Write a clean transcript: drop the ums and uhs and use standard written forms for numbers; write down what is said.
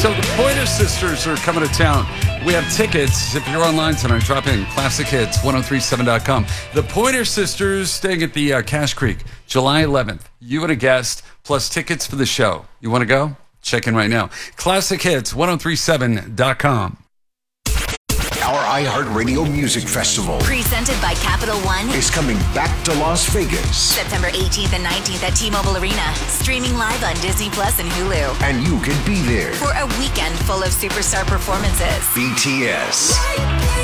So the Pointer Sisters are coming to town. We have tickets. If you're online tonight, drop in ClassicHits1037.com. The Pointer Sisters staying at the Cache Creek, July 11th. You and a guest, plus tickets for the show. You want to go? Check in right now. ClassicHits1037.com. Our iHeartRadio Music Festival, presented by Capital One, is coming back to Las Vegas. September 18th and 19th at T-Mobile Arena. Streaming live on Disney Plus and Hulu. And you can be there For a weekend full of superstar performances. BTS,